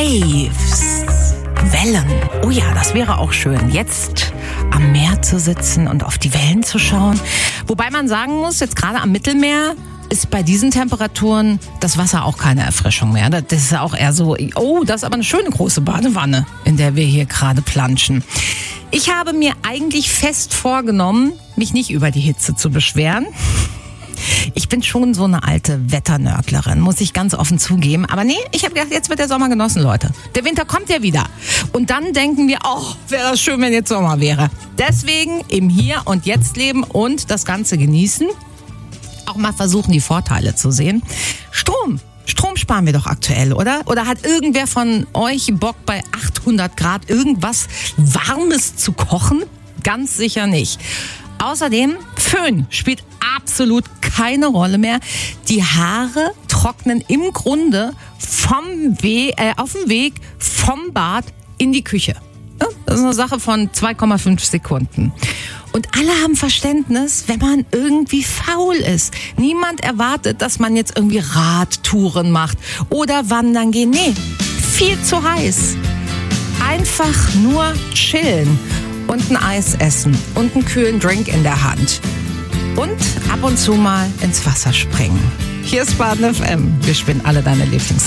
Waves. Wellen. Oh ja, das wäre auch schön. Jetzt am Meer zu sitzen und auf die Wellen zu schauen. Wobei man sagen muss, jetzt gerade am Mittelmeer ist bei diesen Temperaturen das Wasser auch keine Erfrischung mehr. Das ist auch eher so, oh, das ist aber eine schöne große Badewanne, in der wir hier gerade planschen. Ich habe mir eigentlich fest vorgenommen, mich nicht über die Hitze zu beschweren. Ich bin schon so eine alte Wetternörglerin, muss ich ganz offen zugeben. Aber nee, ich habe gedacht, jetzt wird der Sommer genossen, Leute. Der Winter kommt ja wieder. Und dann denken wir, oh, wäre das schön, wenn jetzt Sommer wäre. Deswegen im Hier und Jetzt leben und das Ganze genießen. Auch mal versuchen, die Vorteile zu sehen. Strom sparen wir doch aktuell, oder? Oder hat irgendwer von euch Bock, bei 800 Grad irgendwas Warmes zu kochen? Ganz sicher nicht. Außerdem, Föhn spielt absolut keine Rolle mehr. Die Haare trocknen im Grunde auf dem Weg vom Bad in die Küche. Ja, das ist eine Sache von 2,5 Sekunden. Und alle haben Verständnis, wenn man irgendwie faul ist. Niemand erwartet, dass man jetzt irgendwie Radtouren macht oder wandern gehen. Nee, viel zu heiß. Einfach nur chillen und ein Eis essen und einen kühlen Drink in der Hand. Und ab und zu mal ins Wasser springen. Hier ist Baden FM. Wir spielen alle deine Lieblingshits.